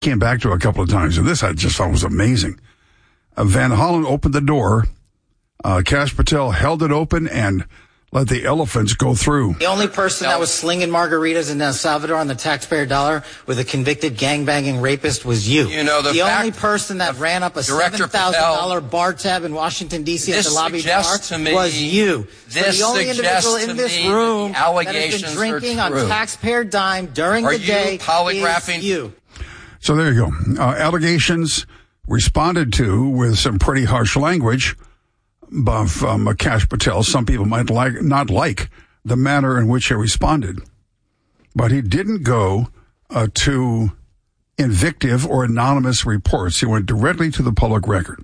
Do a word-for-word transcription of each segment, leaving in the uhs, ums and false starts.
came back to a couple of times, and this I just thought was amazing. Uh, Van Hollen opened the door. Uh, Kash Patel held it open and let the elephants go through. The only person that was slinging margaritas in El Salvador on the taxpayer dollar with a convicted gangbanging rapist was you. You know, the, the fact, only person that ran up a Director seven thousand dollars bar tab in Washington, D C at the lobby bar to me, was you. This so the only individual in this room that has been drinking on taxpayer dime during Are the day polygraphing? is you. So there you go. Uh, allegations responded to with some pretty harsh language of um, Kash Patel. Some people might like not like the manner in which he responded, but he didn't go uh, to invective or anonymous reports. He went directly to the public record.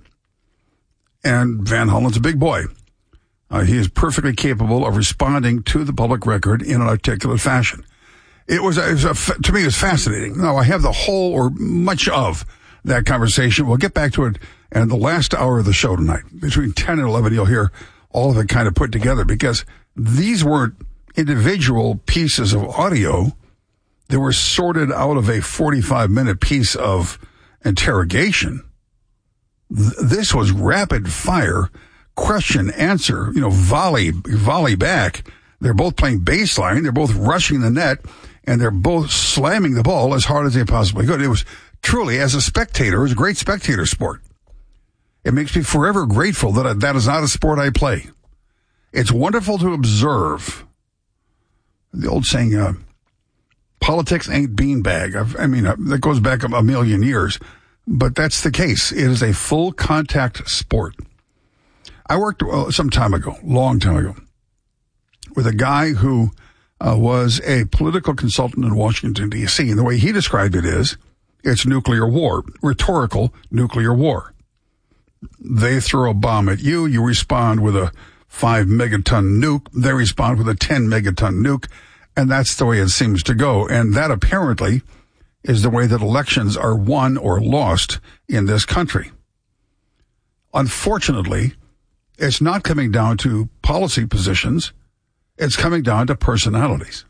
And Van Hollen's a big boy. Uh, he is perfectly capable of responding to the public record in an articulate fashion. It was, it was a, to me, it was fascinating. Now, I have the whole or much of that conversation. We'll get back to it in the last hour of the show tonight. Between ten and eleven, you'll hear all of it kind of put together, because these weren't individual pieces of audio. They were sorted out of a forty-five minute piece of interrogation. Th- this was rapid fire, question, answer, you know, volley, volley back. They're both playing baseline. They're both rushing the net, and they're both slamming the ball as hard as they possibly could. It was truly, as a spectator, it was a great spectator sport. It makes me forever grateful that I, that is not a sport I play. It's wonderful to observe. The old saying, uh, politics ain't beanbag. I've, I mean, uh, that goes back a, a million years, but that's the case. It is a full contact sport. I worked uh, some time ago, long time ago, with a guy who uh, was a political consultant in Washington, D C, and the way he described it is, it's nuclear war, rhetorical nuclear war. They throw a bomb at you, you respond with a five megaton nuke, they respond with a ten megaton nuke, and that's the way it seems to go. And that apparently is the way that elections are won or lost in this country. Unfortunately, it's not coming down to policy positions. It's coming down to personalities.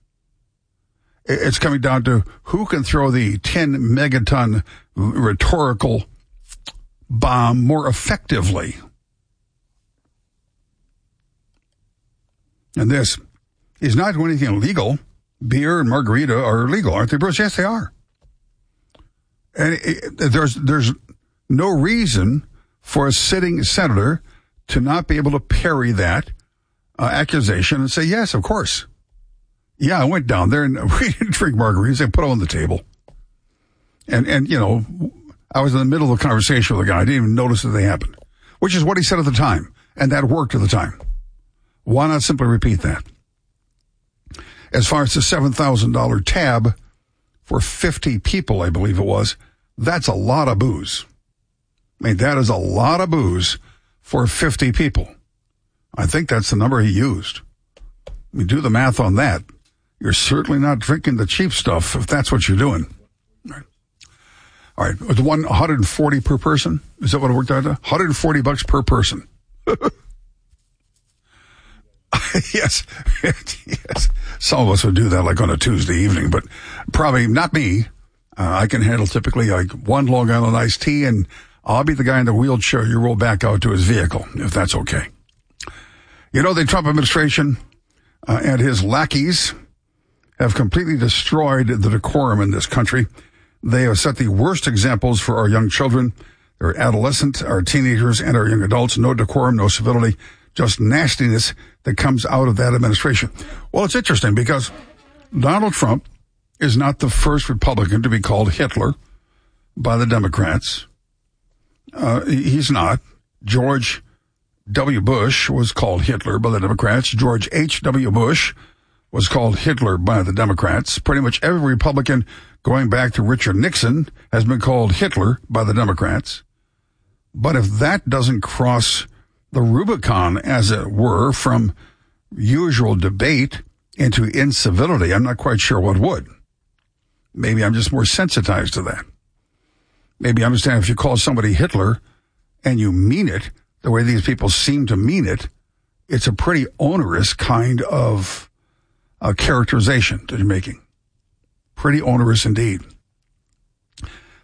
It's coming down to who can throw the ten megaton rhetorical bomb more effectively. And this is not doing anything illegal. Beer and margarita are illegal, aren't they, Bruce? Yes, they are. And it, it, there's there's no reason for a sitting senator to not be able to parry that uh, accusation and say, yes, of course. Yeah, I went down there and we didn't drink margaritas. They put them on the table. And, and you know, I was in the middle of a conversation with a guy. I didn't even notice that they happened, which is what he said at the time. And that worked at the time. Why not simply repeat that? As far as the seven thousand dollars tab for fifty people, I believe it was, that's a lot of booze. I mean, that is a lot of booze for fifty people. I think that's the number he used. I mean, do the math on that. You're certainly not drinking the cheap stuff if that's what you're doing. All right. All right. The one hundred forty per person. Is that what it worked out to? one hundred forty bucks per person. Yes. Yes. Some of us would do that like on a Tuesday evening, but probably not me. Uh, I can handle typically like one Long Island iced tea, and I'll be the guy in the wheelchair you roll back out to his vehicle, if that's okay. You know, the Trump administration uh, and his lackeys have completely destroyed the decorum in this country. They have set the worst examples for our young children, our adolescents, our teenagers, and our young adults. No decorum, no civility, just nastiness that comes out of that administration. Well, it's interesting because Donald Trump is not the first Republican to be called Hitler by the Democrats. Uh, he's not. George W. Bush was called Hitler by the Democrats. George H W. Bush was called Hitler by the Democrats. Pretty much every Republican going back to Richard Nixon has been called Hitler by the Democrats. But if that doesn't cross the Rubicon, as it were, from usual debate into incivility, I'm not quite sure what would. Maybe I'm just more sensitized to that. Maybe I understand if you call somebody Hitler and you mean it the way these people seem to mean it, it's a pretty onerous kind of uh, characterization that you're making. Pretty onerous indeed.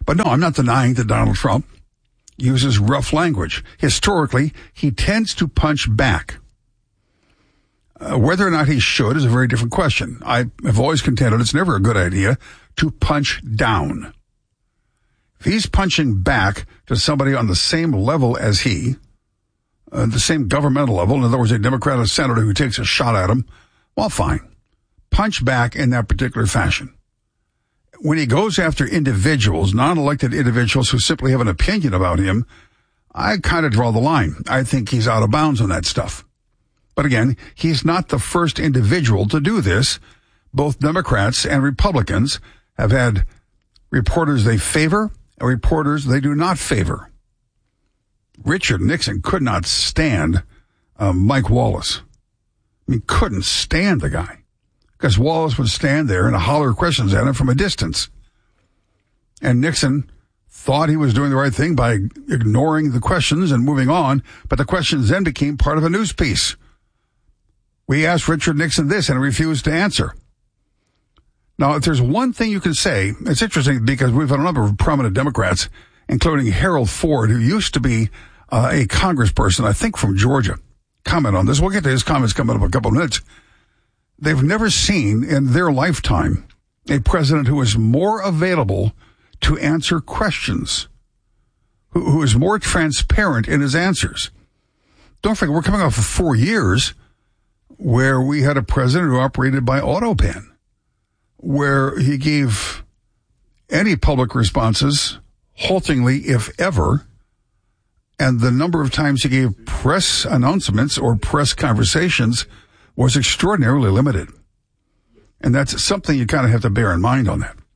But no, I'm not denying that Donald Trump uses rough language. Historically, he tends to punch back. Uh, whether or not he should is a very different question. I have always contended it's never a good idea to punch down. If he's punching back to somebody on the same level as he, uh, the same governmental level, in other words, a Democratic senator who takes a shot at him, well, fine. Punch back in that particular fashion. When he goes after individuals, non-elected individuals who simply have an opinion about him, I kind of draw the line. I think he's out of bounds on that stuff. But again, he's not the first individual to do this. Both Democrats and Republicans have had reporters they favor and reporters they do not favor. Richard Nixon could not stand uh, Mike Wallace. I mean, couldn't stand the guy. Because Wallace would stand there and holler questions at him from a distance. And Nixon thought he was doing the right thing by ignoring the questions and moving on, but the questions then became part of a news piece. We asked Richard Nixon this and he refused to answer. Now, if there's one thing you can say, it's interesting because we've had a number of prominent Democrats, including Harold Ford, who used to be uh, a congressperson, I think from Georgia, comment on this. We'll get to his comments coming up in a couple of minutes. They've never seen in their lifetime a president who is more available to answer questions, who, who is more transparent in his answers. Don't forget, we're coming off of four years where we had a president who operated by autopan, where he gave any public responses haltingly, if ever, and the number of times he gave press announcements or press conversations was extraordinarily limited. And that's something you kind of have to bear in mind on that.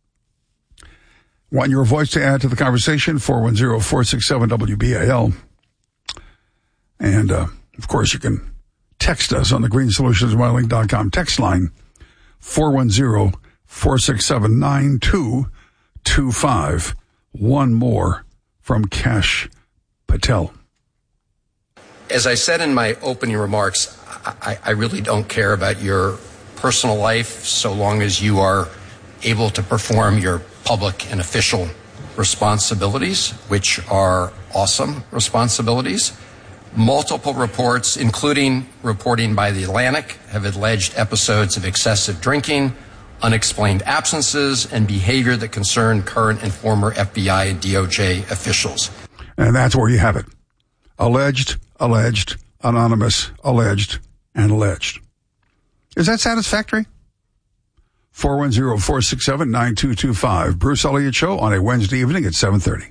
Want your voice to add to the conversation? four one zero, four six seven, W B A L. And, uh, of course, you can text us on the green solutions wirelink dot com text line, four one zero, four six seven, nine two two five. One more from Kash Patel. As I said in my opening remarks, I, I really don't care about your personal life so long as you are able to perform your public and official responsibilities, which are awesome responsibilities. Multiple reports, including reporting by The Atlantic, have alleged episodes of excessive drinking, unexplained absences, and behavior that concern current and former F B I and D O J officials. And that's where you have it. Alleged, alleged, anonymous, alleged, and alleged. Is that satisfactory? four one zero, four six seven, nine two two five. Bruce Elliott Show on a Wednesday evening at seven thirty.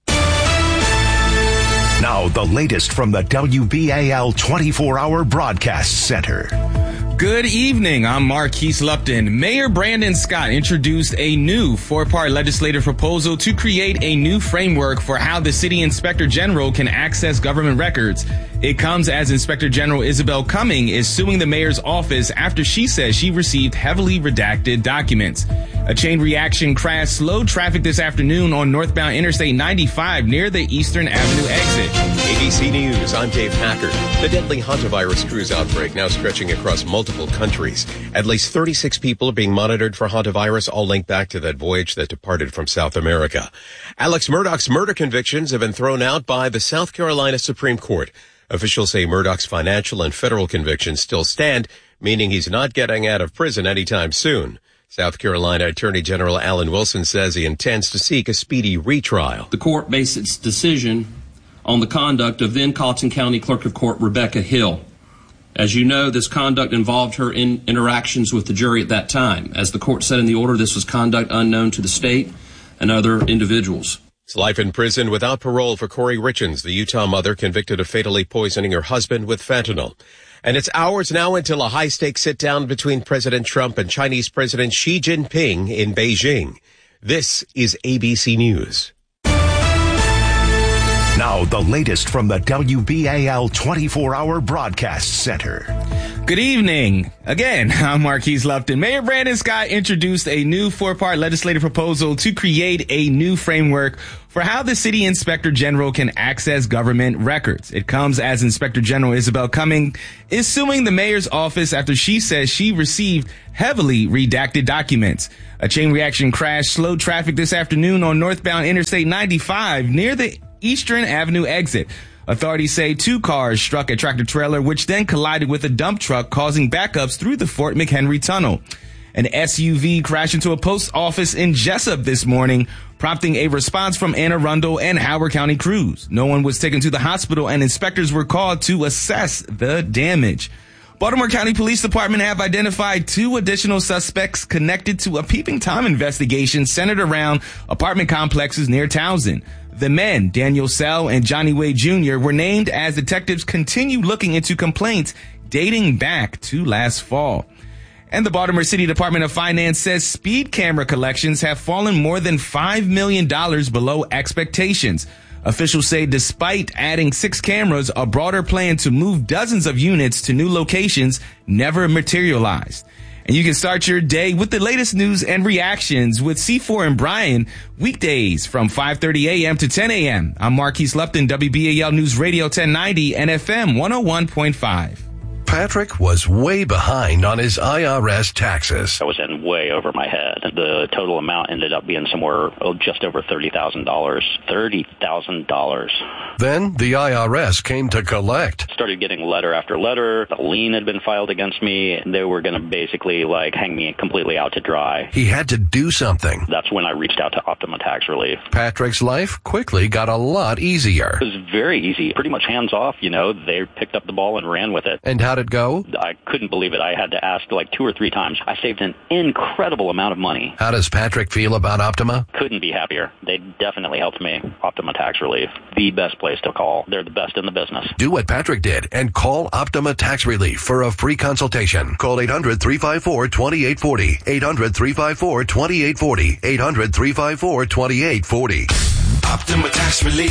Now the latest from the W B A L twenty-four hour Broadcast Center. Good evening. I'm Marquise Lupton. Mayor Brandon Scott introduced a new four-part legislative proposal to create a new framework for how the city inspector general can access government records. It comes as Inspector General Isabel Cumming is suing the mayor's office after she says she received heavily redacted documents. A chain reaction crash slowed traffic this afternoon on northbound Interstate ninety-five near the Eastern Avenue exit. A B C News, I'm Dave Packard. The deadly hantavirus cruise outbreak now stretching across multiple countries. At least thirty-six people are being monitored for hantavirus, all linked back to that voyage that departed from South America. Alex Murdaugh's murder convictions have been thrown out by the South Carolina Supreme Court. Officials say Murdaugh's financial and federal convictions still stand, meaning he's not getting out of prison anytime soon. South Carolina Attorney General Alan Wilson says he intends to seek a speedy retrial. The court based its decision on the conduct of then Colleton County Clerk of Court Rebecca Hill. As you know, this conduct involved her in interactions with the jury at that time. As the court said in the order, this was conduct unknown to the state and other individuals. It's life in prison without parole for Corey Richens, the Utah mother convicted of fatally poisoning her husband with fentanyl. And it's hours now until a high-stakes sit-down between President Trump and Chinese President Xi Jinping in Beijing. This is A B C News. Now, the latest from the W B A L twenty-four hour Broadcast Center. Good evening. Again, I'm Marquise Lupton. Mayor Brandon Scott introduced a new four-part legislative proposal to create a new framework for how the city inspector general can access government records. It comes as Inspector General Isabel Cumming is suing the mayor's office after she says she received heavily redacted documents. A chain reaction crash slowed traffic this afternoon on northbound Interstate ninety-five near the Eastern Avenue exit. Authorities say two cars struck a tractor trailer, which then collided with a dump truck, causing backups through the Fort McHenry Tunnel. An S U V crashed into a post office in Jessup this morning, prompting a response from Anne Arundel and Howard County crews. No one was taken to the hospital, and inspectors were called to assess the damage. Baltimore County Police Department have identified two additional suspects connected to a Peeping Tom investigation centered around apartment complexes near Townsend. The men, Daniel Sell and Johnny Wade Junior, were named as detectives continue looking into complaints dating back to last fall. And the Baltimore City Department of Finance says speed camera collections have fallen more than five million dollars below expectations. Officials say despite adding six cameras, a broader plan to move dozens of units to new locations never materialized. And you can start your day with the latest news and reactions with C four and Brian weekdays from five thirty a.m. to ten a.m. I'm Marquise Lupton, W B A L News Radio ten ninety and F M one oh one point five. Patrick was way behind on his I R S taxes. I was in way over my head. The total amount ended up being somewhere oh, just over thirty thousand dollars. thirty thousand dollars. Then the I R S came to collect. Started getting letter after letter. A lien had been filed against me. They were going to basically like hang me completely out to dry. He had to do something. That's when I reached out to Optima Tax Relief. Patrick's life quickly got a lot easier. It was very easy. Pretty much hands off, you know. They picked up the ball and ran with it. And how'd it go? I couldn't believe it. I had to ask like two or three times. I saved an incredible amount of money. How does Patrick feel about Optima? Couldn't be happier. They definitely helped me. Optima Tax Relief, the best place to call. They're the best in the business. Do what Patrick did and call Optima Tax Relief for a free consultation. Call eight hundred, three five four, two eight four zero. eight hundred, three five four, two eight four zero. eight hundred, three five four, two eight four zero. Optima Tax Relief.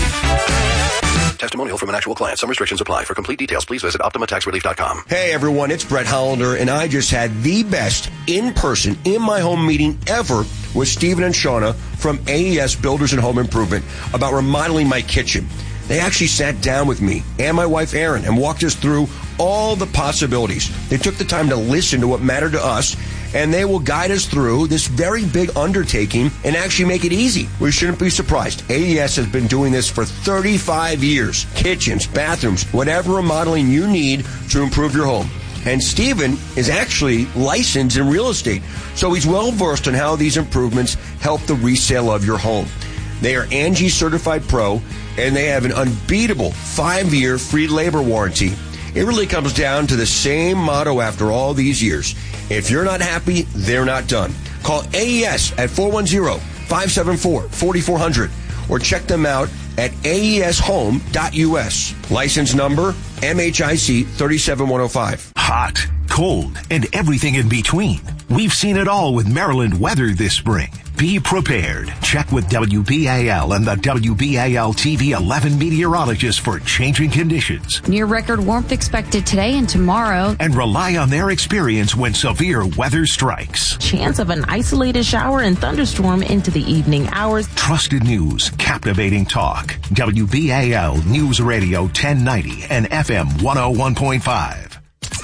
Testimonial from an actual client. Some restrictions apply. For complete details, please visit optima tax relief dot com. Hey everyone, it's Brett Hollander, and I just had the best in-person, in-my-home meeting ever with Stephen and Shauna from A E S Builders and Home Improvement about remodeling my kitchen. They actually sat down with me and my wife Erin and walked us through all the possibilities. They took the time to listen to what mattered to us, and they will guide us through this very big undertaking and actually make it easy. We shouldn't be surprised. A E S has been doing this for thirty-five years. Kitchens, bathrooms, whatever remodeling you need to improve your home. And Stephen is actually licensed in real estate, so he's well versed on how these improvements help the resale of your home. They are Angie Certified Pro, and they have an unbeatable five-year free labor warranty. It really comes down to the same motto after all these years. If you're not happy, they're not done. Call A E S at four one zero, five seven four, four four zero zero or check them out at A E S home dot U S. License number M H I C three seven one zero five. Hot, cold, and everything in between. We've seen it all with Maryland weather this spring. Be prepared. Check with W B A L and the W B A L T V eleven meteorologists for changing conditions. Near record warmth expected today and tomorrow. And rely on their experience when severe weather strikes. Chance of an isolated shower and thunderstorm into the evening hours. Trusted news, captivating talk. W B A L News Radio ten ninety and F M one oh one point five.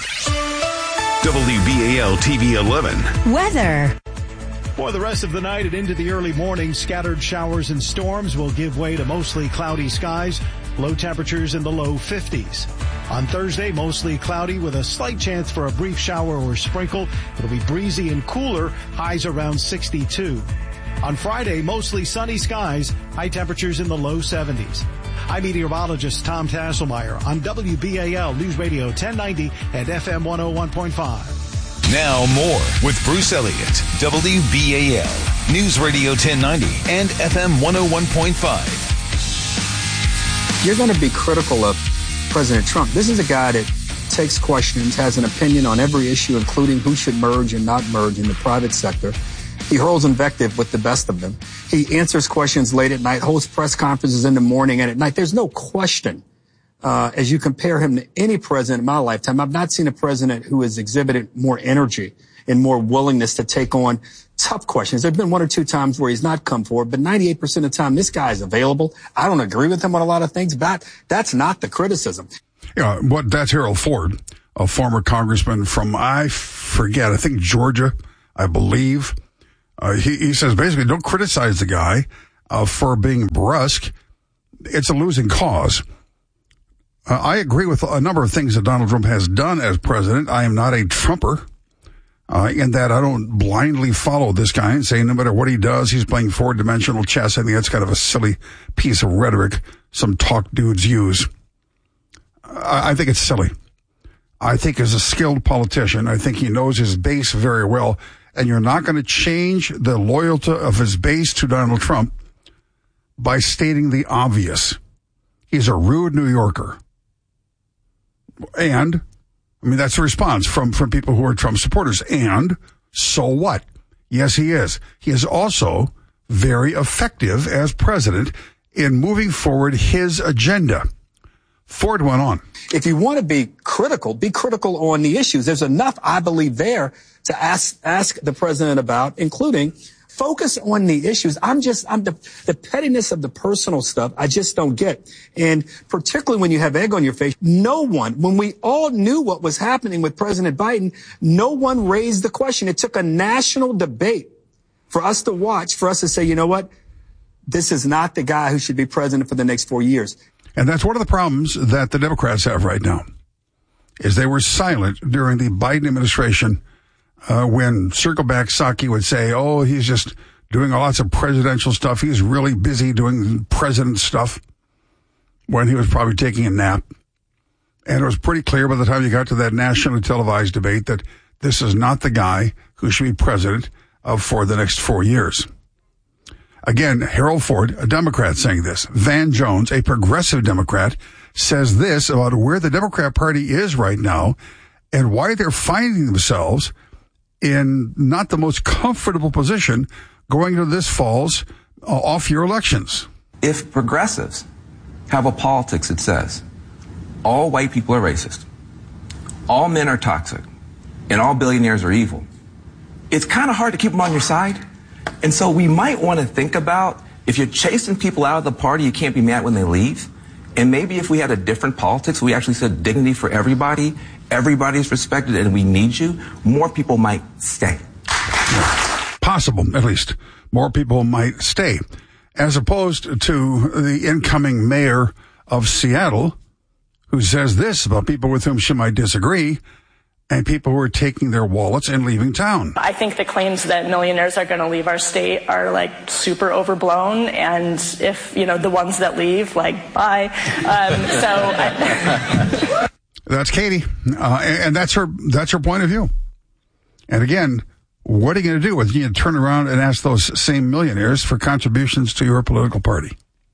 W B A L T V eleven. Weather. For the rest of the night and into the early morning, scattered showers and storms will give way to mostly cloudy skies, low temperatures in the low fifties. On Thursday, mostly cloudy with a slight chance for a brief shower or sprinkle. It'll be breezy and cooler, highs around sixty-two. On Friday, mostly sunny skies, high temperatures in the low seventies. I'm meteorologist Tom Tasselmeyer on W B A L News Radio ten ninety and F M one oh one point five. Now more with Bruce Elliott, W B A L News Radio ten ninety and F M one oh one point five. You're going to be critical of President Trump. This is a guy that takes questions, has an opinion on every issue, including who should merge and not merge in the private sector. He hurls invective with the best of them. He answers questions late at night, holds press conferences in the morning and at night. There's no question uh, as you compare him to any president in my lifetime, I've not seen a president who has exhibited more energy and more willingness to take on tough questions. There have been one or two times where he's not come forward, but ninety-eight percent of the time, this guy is available. I don't agree with him on a lot of things, but that's not the criticism. Yeah, what that's Harold Ford, a former congressman from, I forget, I think Georgia, I believe. Uh, he, he says basically don't criticize the guy uh, for being brusque. It's a losing cause. Uh, I agree with a number of things that Donald Trump has done as president. I am not a Trumper. Uh, in that I don't blindly follow this guy and say no matter what he does, he's playing four-dimensional chess. I think that's kind of a silly piece of rhetoric some talk dudes use. I, I think it's silly. I think as a skilled politician, I think he knows his base very well, and you're not going to change the loyalty of his base to Donald Trump by stating the obvious. He's a rude New Yorker. And I mean, that's a response from, from people who are Trump supporters. And so what? Yes, he is. He is also very effective as president in moving forward his agenda. Ford went on. If you want to be critical, be critical on the issues. There's enough, I believe, there to ask ask the president about, including focus on the issues. I'm just, I'm the, the pettiness of the personal stuff, I just don't get. And particularly when you have egg on your face, no one, when we all knew what was happening with President Biden, no one raised the question. It took a national debate for us to watch, for us to say, you know what? This is not the guy who should be president for the next four years. And that's one of the problems that the Democrats have right now, is they were silent during the Biden administration. Uh, when Circle Back Psaki would say, oh, he's just doing lots of presidential stuff. He's really busy doing president stuff, when he was probably taking a nap. And it was pretty clear by the time you got to that nationally televised debate that this is not the guy who should be president uh, for the next four years. Again, Harold Ford, a Democrat, saying this. Van Jones, a progressive Democrat, says this about where the Democrat Party is right now and why they're finding themselves in not the most comfortable position going into this fall's uh, off-year elections. If progressives have a politics that says all white people are racist, all men are toxic, and all billionaires are evil, it's kind of hard to keep them on your side. And so we might want to think about, if you're chasing people out of the party, you can't be mad when they leave. And maybe if we had a different politics, we actually said dignity for everybody, everybody's respected, and we need you, more people might stay. Possible, at least. More people might stay. As opposed to the incoming mayor of Seattle, who says this about people with whom she might disagree, and people who are taking their wallets and leaving town. I think the claims that millionaires are going to leave our state are like super overblown, and if, you know, the ones that leave, like, bye. Um, so I- That's Katie, uh, and, and that's her. That's her point of view. And again, what are you going to do with you? Turn around and ask those same millionaires for contributions to your political party?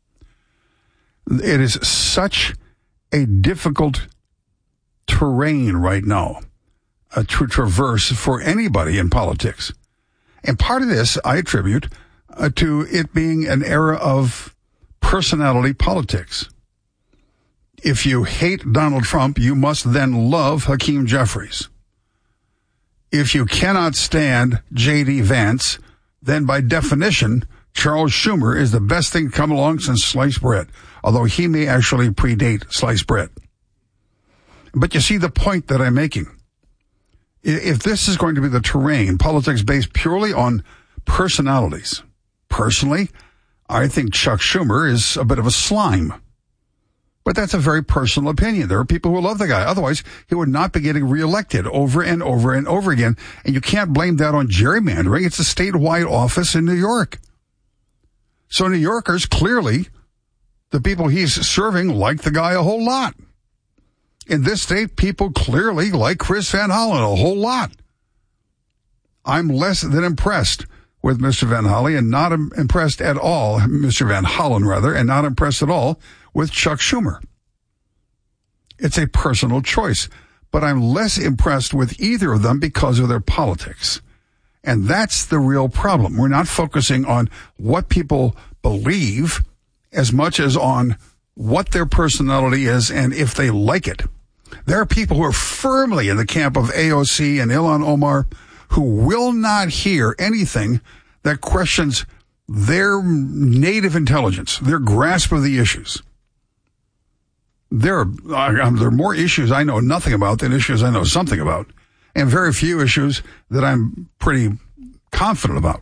It is such a difficult terrain right now uh, to traverse for anybody in politics, and part of this I attribute uh, to it being an era of personality politics. If you hate Donald Trump, you must then love Hakeem Jeffries. If you cannot stand J D Vance, then by definition, Charles Schumer is the best thing to come along since sliced bread, although he may actually predate sliced bread. But you see the point that I'm making. If this is going to be the terrain, politics based purely on personalities, personally, I think Chuck Schumer is a bit of a slime. But that's a very personal opinion. There are people who love the guy. Otherwise, he would not be getting reelected over and over and over again. And you can't blame that on gerrymandering. It's a statewide office in New York. So New Yorkers, clearly, the people he's serving like the guy a whole lot. In this state, people clearly like Chris Van Hollen a whole lot. I'm less than impressed with Mister Van Hollen and not impressed at all, Mister Van Hollen rather, and not impressed at all with Chuck Schumer. It's a personal choice, but I'm less impressed with either of them because of their politics. And that's the real problem. We're not focusing on what people believe as much as on what their personality is and if they like it. There are people who are firmly in the camp of A O C and Ilhan Omar who will not hear anything that questions their native intelligence, their grasp of the issues. There are, uh, there are more issues I know nothing about than issues I know something about, and very few issues that I'm pretty confident about.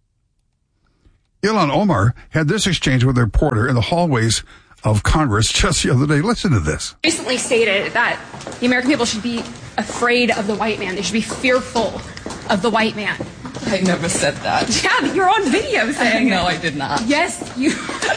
Ilhan Omar had this exchange with a reporter in the hallways of Congress just the other day. Listen to this. Recently stated that the American people should be afraid of the white man. They should be fearful of the white man. I never said that. Yeah, you're on video saying no, it. I did not. Yes, you...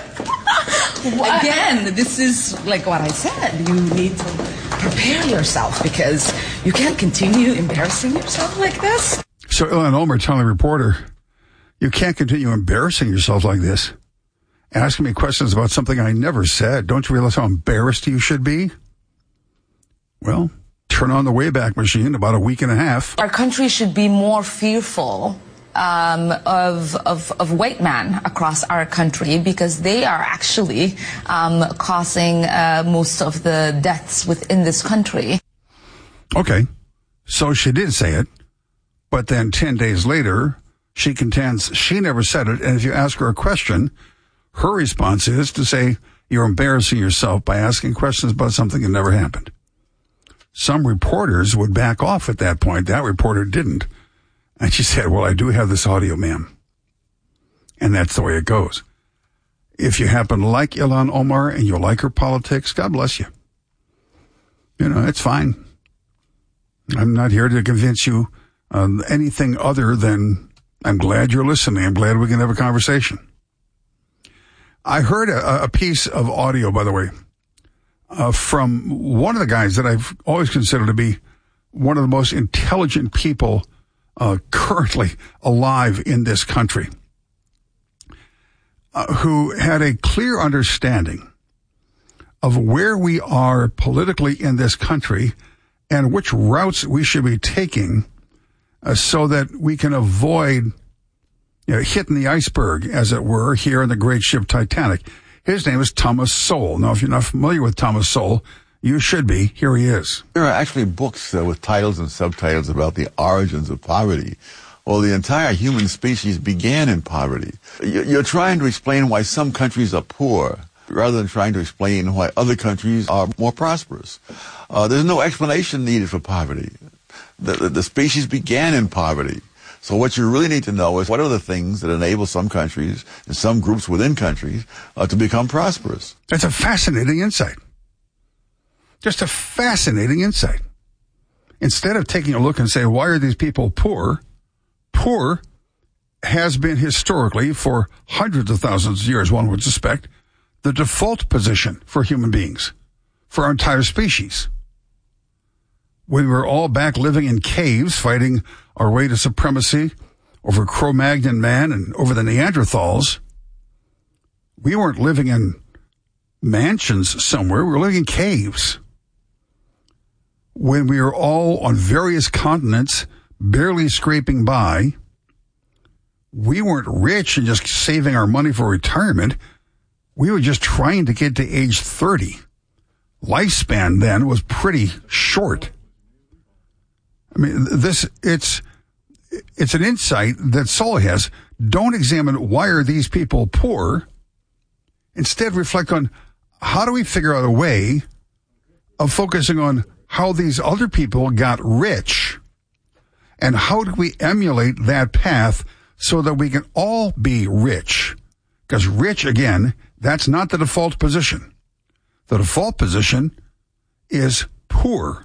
Again, this is like what I said. You need to prepare yourself because you can't continue embarrassing yourself like this. So Ilhan Omar telling the reporter, you can't continue embarrassing yourself like this. Asking me questions about something I never said. Don't you realize how embarrassed you should be? Well, turn on the Wayback Machine about a week and a half. Our country should be more fearful um, of, of, of white men across our country because they are actually um, causing uh, most of the deaths within this country. Okay, so she did say it, but then ten days later, she contends she never said it, and if you ask her a question, her response is to say you're embarrassing yourself by asking questions about something that never happened. Some reporters would back off at that point. That reporter didn't. And she said, well, I do have this audio, ma'am. And that's the way it goes. If you happen to like Ilhan Omar and you like her politics, God bless you. You know, it's fine. I'm not here to convince you um, anything other than I'm glad you're listening. I'm glad we can have a conversation. I heard a, a piece of audio, by the way, uh, from one of the guys that I've always considered to be one of the most intelligent people uh, currently alive in this country, uh, who had a clear understanding of where we are politically in this country and which routes we should be taking uh, so that we can avoid You know, hitting the iceberg, as it were, here in the great ship Titanic. His name is Thomas Sowell. Now, if you're not familiar with Thomas Sowell, you should be. Here he is. There are actually books uh, with titles and subtitles about the origins of poverty. Well, the entire human species began in poverty. You're trying to explain why some countries are poor, rather than trying to explain why other countries are more prosperous. Uh, there's no explanation needed for poverty. The, the, the species began in poverty. So what you really need to know is what are the things that enable some countries and some groups within countries uh, to become prosperous. That's a fascinating insight. Just a fascinating insight. Instead of taking a look and saying, why are these people poor? Poor has been historically, for hundreds of thousands of years, one would suspect, the default position for human beings, for our entire species. When we were all back living in caves, fighting our way to supremacy over Cro-Magnon man and over the Neanderthals, we weren't living in mansions somewhere. We were living in caves. When we were all on various continents, barely scraping by, we weren't rich and just saving our money for retirement. We were just trying to get to age thirty. Lifespan then was pretty short. I mean, this, it's, it's an insight that Sowell has. Don't examine why are these people poor. Instead, reflect on how do we figure out a way of focusing on how these other people got rich and how do we emulate that path so that we can all be rich. Because rich, again, that's not the default position. The default position is poor.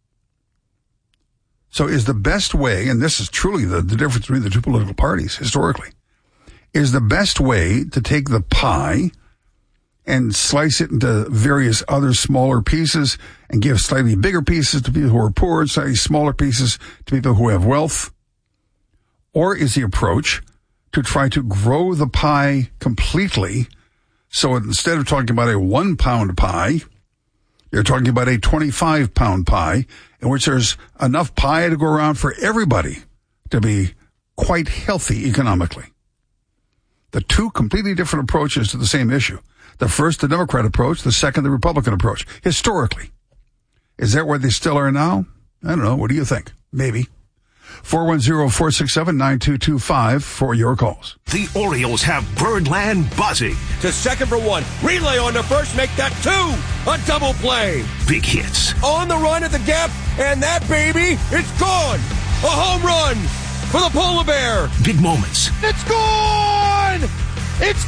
So is the best way, and this is truly the, the difference between the two political parties historically, is the best way to take the pie and slice it into various other smaller pieces and give slightly bigger pieces to people who are poor and slightly smaller pieces to people who have wealth? Or is the approach to try to grow the pie completely so instead of talking about a one pound pie, you're talking about a twenty-five pound pie in which there's enough pie to go around for everybody to be quite healthy economically. The two completely different approaches to the same issue. The first, the Democrat approach. The second, the Republican approach. Historically. Is that where they still are now? I don't know. What do you think? Maybe. four one zero, four six seven, nine two two five for your calls. The Orioles have Birdland buzzing. To second for one. Relay on to first. Make that two. A double play. Big hits. On the run at the gap. And that baby, it's gone. A home run for the polar bear. Big moments. It's gone. It's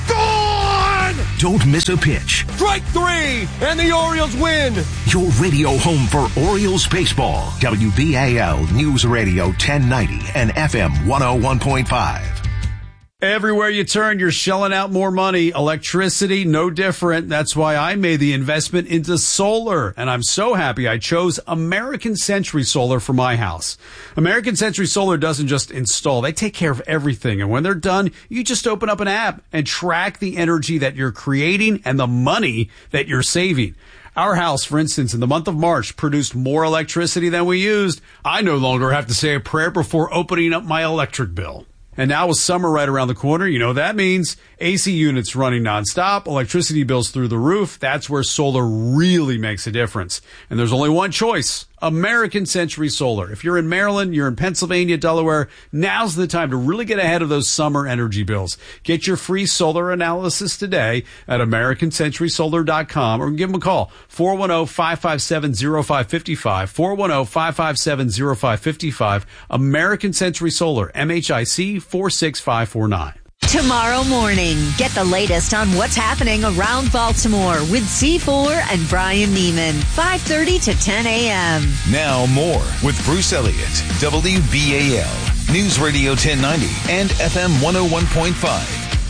gone. Don't miss a pitch. Strike three. And the Orioles win. Your radio home for Orioles baseball. W B A L News Radio ten ninety and F M one oh one point five. Everywhere you turn, you're shelling out more money. Electricity, no different. That's why I made the investment into solar. And I'm so happy I chose American Century Solar for my house. American Century Solar doesn't just install. They take care of everything. And when they're done, you just open up an app and track the energy that you're creating and the money that you're saving. Our house, for instance, in the month of March produced more electricity than we used. I no longer have to say a prayer before opening up my electric bill. And now with summer right around the corner, you know what that means. A C units running nonstop, electricity bills through the roof. That's where solar really makes a difference. And there's only one choice, American Century Solar. If you're in Maryland, you're in Pennsylvania, Delaware, now's the time to really get ahead of those summer energy bills. Get your free solar analysis today at American Century Solar dot com or give them a call, four one zero, five five seven, zero five five five, four one zero, five five seven, zero five five five, American Century Solar, M H I C four six five four nine. Tomorrow morning, get the latest on what's happening around Baltimore with C four and Brian Neiman, five thirty to ten a.m. Now more with Bruce Elliott, W B A L, News Radio ten ninety and F M one oh one point five.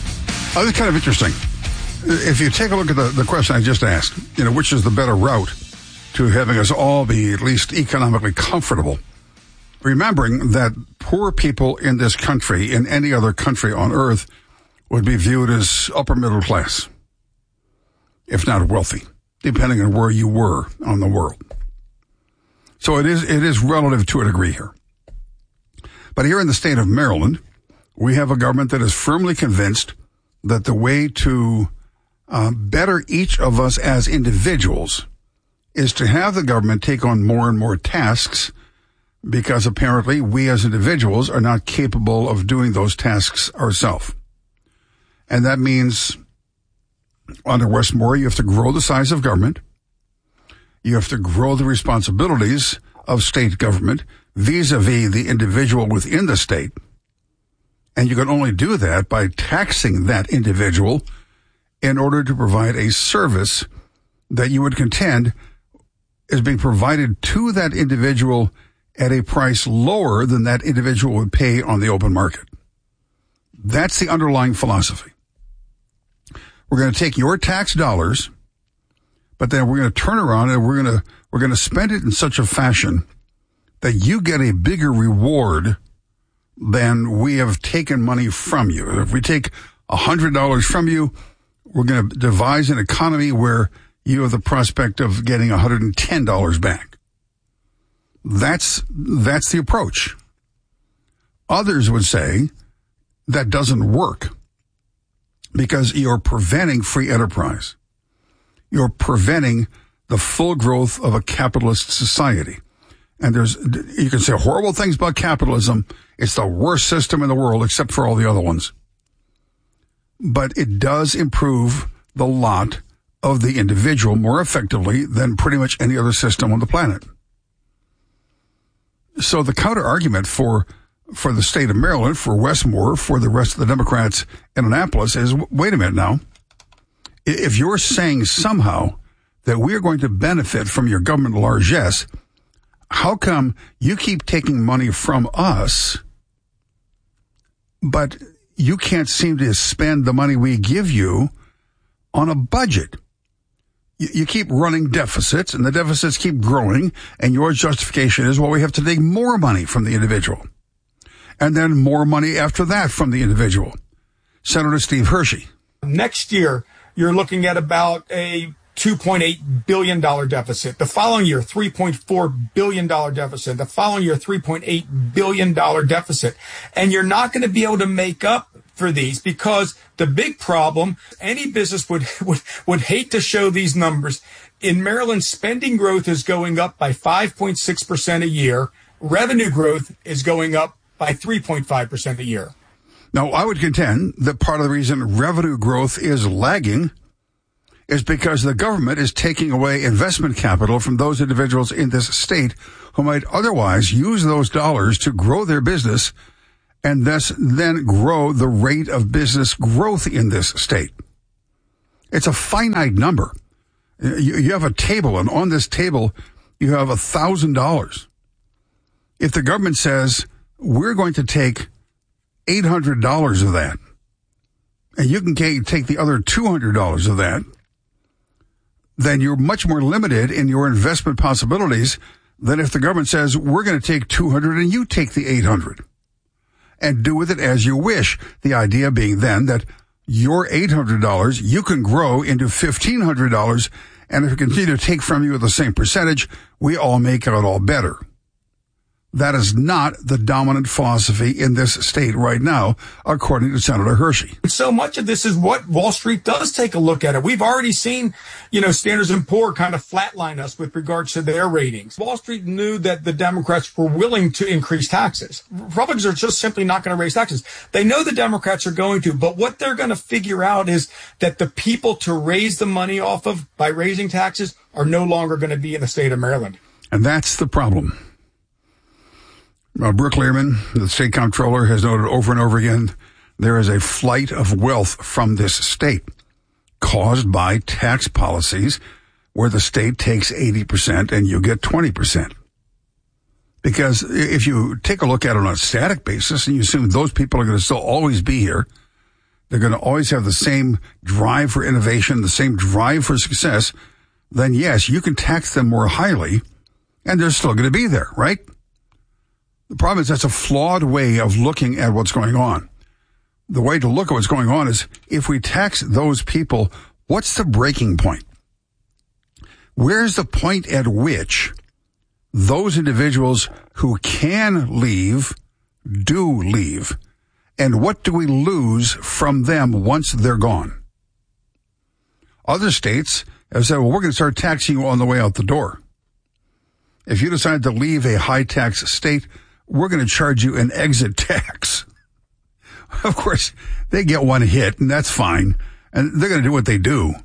Oh, it's kind of interesting. If you take a look at the, the question I just asked, you know, which is the better route to having us all be at least economically comfortable, remembering that poor people in this country, in any other country on earth, would be viewed as upper middle class, if not wealthy, depending on where you were on the world. So it is it is relative to a degree here. But here in the state of Maryland, we have a government that is firmly convinced that the way to uh, better each of us as individuals is to have the government take on more and more tasks, because apparently we as individuals are not capable of doing those tasks ourselves. And that means under Westmore, you have to grow the size of government. You have to grow the responsibilities of state government vis-a-vis the individual within the state. And you can only do that by taxing that individual in order to provide a service that you would contend is being provided to that individual at a price lower than that individual would pay on the open market. That's the underlying philosophy. We're going to take your tax dollars, but then we're going to turn around and we're going to we're going to spend it in such a fashion that you get a bigger reward than we have taken money from you. If we take one hundred dollars from you, we're going to devise an economy where you have the prospect of getting one hundred ten dollars back. That's that's the approach. Others would say that doesn't work because you're preventing free enterprise. You're preventing the full growth of a capitalist society. And there's you can say horrible things about capitalism. It's the worst system in the world except for all the other ones. But it does improve the lot of the individual more effectively than pretty much any other system on the planet. So the counter argument for for the state of Maryland, for Westmore, for the rest of the Democrats in Annapolis is, wait a minute now. If you're saying somehow that we're going to benefit from your government largesse, how come you keep taking money from us, but you can't seem to spend the money we give you on a budget? You keep running deficits, and the deficits keep growing, and your justification is, well, we have to take more money from the individual. And then more money after that from the individual. Senator Steve Hershey. Next year, you're looking at about a two point eight billion dollars deficit. The following year, three point four billion dollars deficit. The following year, three point eight billion dollars deficit. And you're not going to be able to make up for these because the big problem, any business would, would, would hate to show these numbers. In Maryland, spending growth is going up by five point six percent a year. Revenue growth is going up by three point five percent a year. Now, I would contend that part of the reason revenue growth is lagging is because the government is taking away investment capital from those individuals in this state who might otherwise use those dollars to grow their business and thus then grow the rate of business growth in this state. It's a finite number. You, you have a table, and on this table, you have a thousand dollars. If the government says, we're going to take eight hundred dollars of that, and you can take the other two hundred dollars of that, then you're much more limited in your investment possibilities than if the government says, we're going to take two hundred and you take the eight hundred and do with it as you wish. The idea being then that your eight hundred dollars you can grow into fifteen hundred dollars, and if we continue to take from you at the same percentage, we all make out all better. That is not the dominant philosophy in this state right now, according to Senator Hershey. So much of this is what Wall Street does take a look at it. We've already seen, you know, Standard and Poor's kind of flatline us with regards to their ratings. Wall Street knew that the Democrats were willing to increase taxes. Republicans are just simply not going to raise taxes. They know the Democrats are going to, but what they're going to figure out is that the people to raise the money off of by raising taxes are no longer going to be in the state of Maryland. And that's the problem. Uh, Brooke Learman, the state comptroller, has noted over and over again there is a flight of wealth from this state caused by tax policies where the state takes eighty percent and you get twenty percent. Because if you take a look at it on a static basis and you assume those people are going to still always be here, they're going to always have the same drive for innovation, the same drive for success, then yes, you can tax them more highly and they're still going to be there, right? The problem is that's a flawed way of looking at what's going on. The way to look at what's going on is if we tax those people, what's the breaking point? Where's the point at which those individuals who can leave do leave? And what do we lose from them once they're gone? Other states have said, well, we're going to start taxing you on the way out the door. If you decide to leave a high tax state, we're going to charge you an exit tax. Of course, they get one hit, and that's fine, and they're going to do what they do.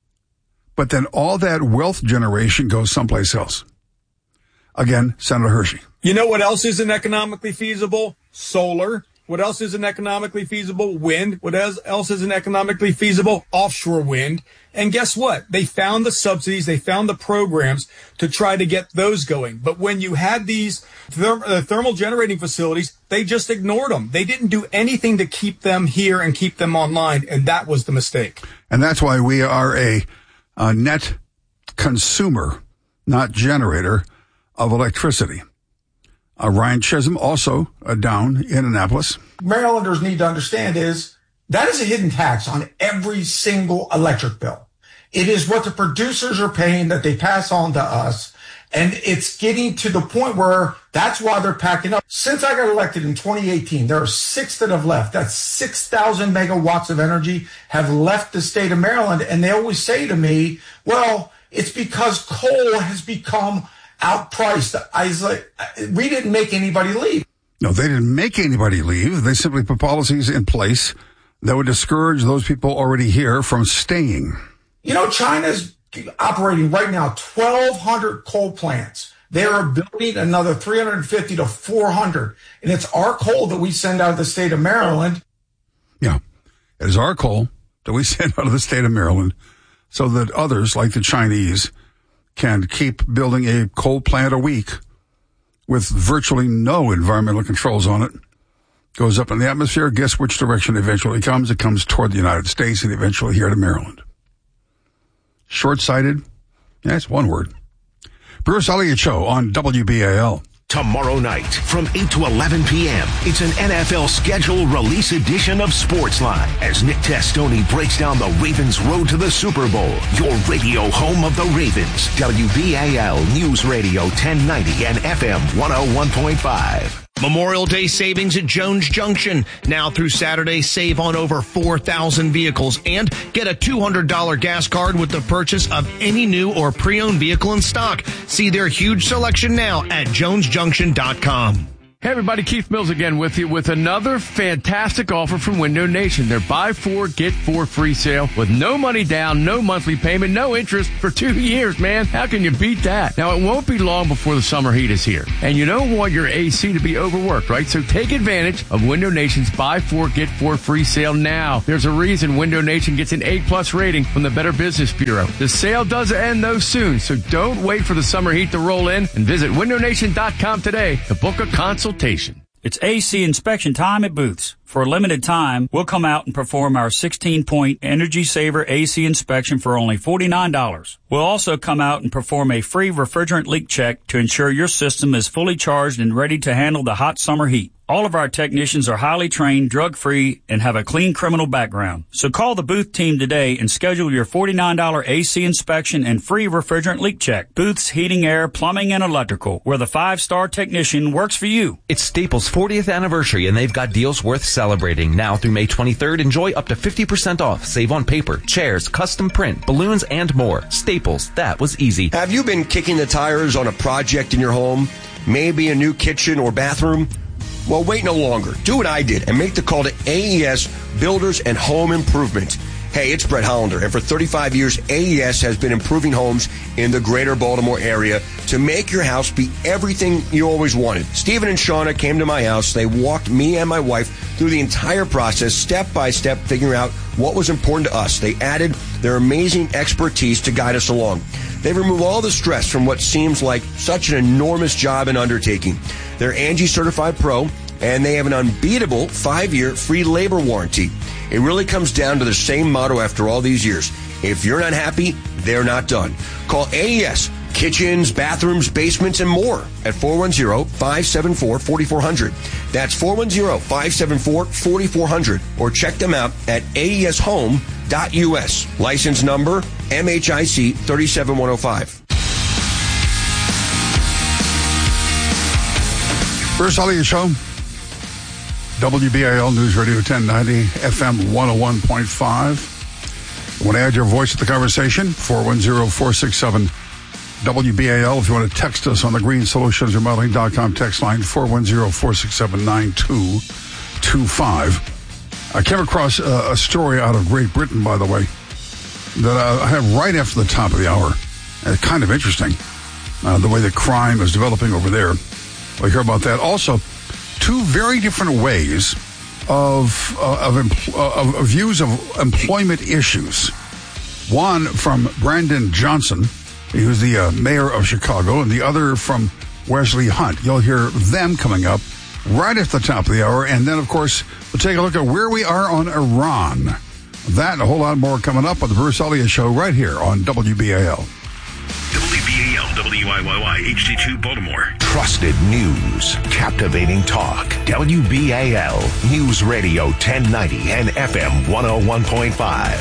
But then all that wealth generation goes someplace else. Again, Senator Hershey. You know what else isn't economically feasible? Solar. What else isn't economically feasible? Wind. What else isn't economically feasible? Offshore wind. And guess what? They found the subsidies, they found the programs to try to get those going. But when you had these therm- uh, thermal generating facilities, they just ignored them. They didn't do anything to keep them here and keep them online, and that was the mistake. And that's why we are a, a net consumer, not generator, of electricity. Uh, Ryan Chisholm, also uh, down in Annapolis. Marylanders need to understand is that is a hidden tax on every single electric bill. It is what the producers are paying that they pass on to us. And it's getting to the point where that's why they're packing up. Since I got elected in twenty eighteen, there are six that have left. That's six thousand megawatts of energy have left the state of Maryland. And they always say to me, well, it's because coal has become outpriced. I was like, we didn't make anybody leave. No, they didn't make anybody leave. They simply put policies in place that would discourage those people already here from staying. You know, China's operating right now twelve hundred coal plants. They are building another three hundred fifty to four hundred. And it's our coal that we send out of the state of Maryland. Yeah, it is our coal that we send out of the state of Maryland so that others, like the Chinese, can keep building a coal plant a week with virtually no environmental controls on it. Goes up in the atmosphere. Guess which direction eventually comes? It comes toward the United States and eventually here to Maryland. Short-sighted? That's one word. Bruce Elliott Show on W B A L. Tomorrow night from eight to eleven p.m., it's an N F L schedule release edition of Sportsline as Nick Testoni breaks down the Ravens' road to the Super Bowl. Your radio home of the Ravens. W B A L News Radio ten ninety and F M one oh one point five. Memorial Day savings at Jones Junction. Now through Saturday, save on over four thousand vehicles and get a two hundred dollars gas card with the purchase of any new or pre-owned vehicle in stock. See their huge selection now at jones junction dot com. Hey everybody, Keith Mills again with you with another fantastic offer from Window Nation. Their buy four, get four free sale with no money down, no monthly payment, no interest for two years, man. How can you beat that? Now, it won't be long before the summer heat is here. And you don't want your A C to be overworked, right? So take advantage of Window Nation's buy four, get four free sale now. There's a reason Window Nation gets an A plus rating from the Better Business Bureau. The sale does end though soon, so don't wait for the summer heat to roll in and visit window nation dot com today to book a consultation. It's A C inspection time at Booth's. For a limited time, we'll come out and perform our sixteen-point Energy Saver A C inspection for only forty-nine dollars. We'll also come out and perform a free refrigerant leak check to ensure your system is fully charged and ready to handle the hot summer heat. All of our technicians are highly trained, drug-free, and have a clean criminal background. So call the Booth team today and schedule your forty-nine dollars A C inspection and free refrigerant leak check. Booth's Heating, Air, Plumbing, and Electrical, where the five-star technician works for you. It's Staples' fortieth anniversary, and they've got deals worth celebrating. Now through May twenty-third, enjoy up to fifty percent off. Save on paper, chairs, custom print, balloons, and more. Staples, that was easy. Have you been kicking the tires on a project in your home? Maybe a new kitchen or bathroom? Well, wait no longer. Do what I did and make the call to A E S Builders and Home Improvement. Hey, it's Brett Hollander, and for thirty-five years, A E S has been improving homes in the greater Baltimore area to make your house be everything you always wanted. Stephen and Shauna came to my house. They walked me and my wife through the entire process, step by step, figuring out what was important to us. They added their amazing expertise to guide us along. They remove all the stress from what seems like such an enormous job and undertaking. They're Angie Certified Pro, and they have an unbeatable five-year free labor warranty. It really comes down to the same motto after all these years. If you're not happy, they're not done. Call A E S, kitchens, bathrooms, basements, and more at four one zero, five seven four, four four zero zero. That's four one zero, five seven four, four four zero zero. Or check them out at A E S home dot U S. License number M H I C three seven one zero five. Bruce Elliott Show. W B A L News Radio ten ninety, F M one oh one point five. Want to add your voice to the conversation? four one zero, four six seven, W B A L. If you want to text us on the Green Solutions Remodeling dot com text line, four one zero, four six seven, nine two two five. I came across a, a story out of Great Britain, by the way, that I have right after the top of the hour. It's kind of interesting, uh, the way that crime is developing over there. We'll hear about that. Also, two very different ways of, uh, of, empl- uh, of, of views of employment issues. One from Brandon Johnson, who's the uh, mayor of Chicago, and the other from Wesley Hunt. You'll hear them coming up right at the top of the hour. And then, of course, we'll take a look at where we are on Iran. That and a whole lot more coming up on the Bruce Elliott Show right here on W B A L. W B A L, W I Y Y, H D two Baltimore. Trusted news, captivating talk. W B A L News Radio ten ninety and F M one oh one point five.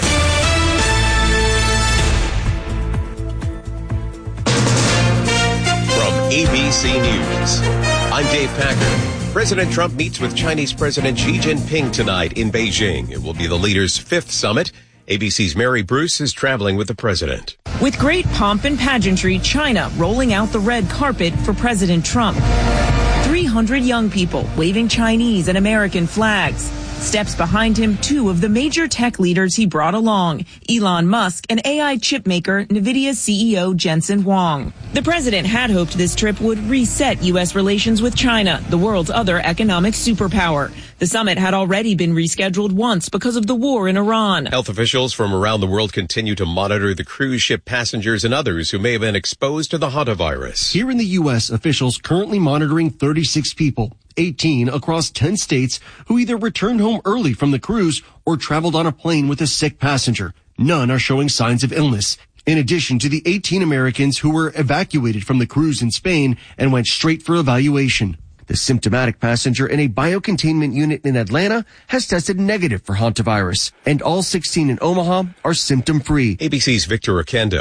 From A B C News, I'm Dave Packer. President Trump meets with Chinese President Xi Jinping tonight in Beijing. It will be the leaders' fifth summit. A B C's Mary Bruce is traveling with the president. With great pomp and pageantry, China rolling out the red carpet for President Trump. three hundred young people waving Chinese and American flags. Steps behind him, two of the major tech leaders he brought along, Elon Musk and A I chip maker NVIDIA C E O Jensen Huang. The president had hoped this trip would reset U S relations with China, the world's other economic superpower. The summit had already been rescheduled once because of the war in Iran. Health officials from around the world continue to monitor the cruise ship passengers and others who may have been exposed to the hantavirus. Here in the U S, officials currently monitoring thirty-six people, eighteen across ten states, who either returned home early from the cruise or traveled on a plane with a sick passenger. None are showing signs of illness. In addition to the eighteen Americans who were evacuated from the cruise in Spain and went straight for evaluation. The symptomatic passenger in a biocontainment unit in Atlanta has tested negative for hantavirus, and all sixteen in Omaha are symptom-free. A B C's Victor Oquendo.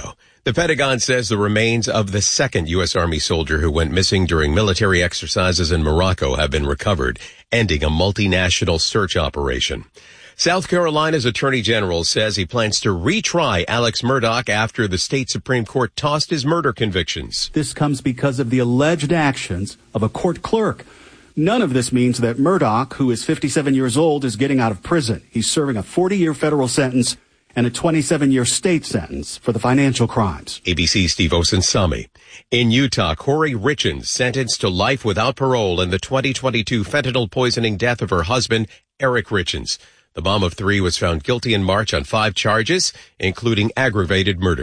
The Pentagon says the remains of the second U S. Army soldier who went missing during military exercises in Morocco have been recovered, ending a multinational search operation. South Carolina's Attorney General says he plans to retry Alex Murdaugh after the state Supreme Court tossed his murder convictions. This comes because of the alleged actions of a court clerk. None of this means that Murdaugh, who is fifty-seven years old, is getting out of prison. He's serving a forty-year federal sentence and a twenty-seven-year state sentence for the financial crimes. A B C's Steve Osunsami. In Utah, Corey Richens sentenced to life without parole in the twenty twenty-two fentanyl poisoning death of her husband, Eric Richens. The mom of three was found guilty in March on five charges, including aggravated murder.